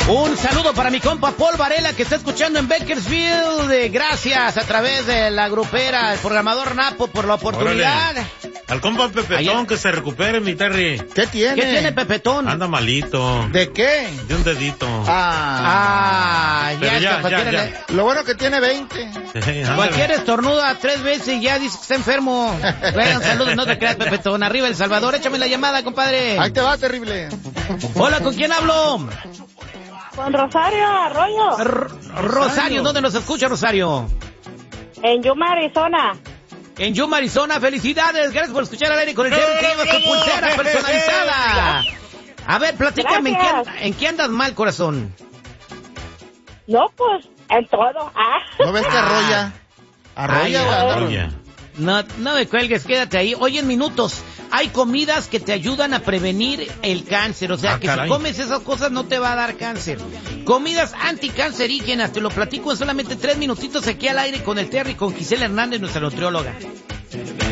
Un saludo para mi compa Paul Varela, que está escuchando en Bakersfield. Gracias a través de la grupera, el programador Napo, por la oportunidad. Órale. Al compa Pepetón, que se recupere, mi Terry. ¿Qué tiene? ¿Qué tiene Pepetón? Anda malito. ¿De qué? De un dedito. Ya está. Lo bueno que tiene 20. Cualquier estornuda 3 veces y ya dice que está enfermo. Bueno, saludos, no te creas, Pepetón. Arriba El Salvador, échame la llamada, compadre. Ahí te va, terrible. Hola, ¿con quién hablo? Con Rosario Arroyo. Rosario, ¿dónde nos escucha, Rosario? En Yuma, Arizona. En Yuma, Arizona, felicidades. Gracias por escuchar al aire con el Terry, que lleva su pulsera personalizada. A ver, platícame, ¿en qué andas mal, corazón? No, pues, en todo. ¿No ves que arrolla? Arrolla. No me cuelgues, quédate ahí. Oye, en minutos, hay comidas que te ayudan a prevenir el cáncer. O sea, que si comes esas cosas no te va a dar cáncer. Comidas anticancerígenas, te lo platico en solamente 3 minutitos aquí al aire con el Terry, con Gisela Hernández, nuestra nutrióloga.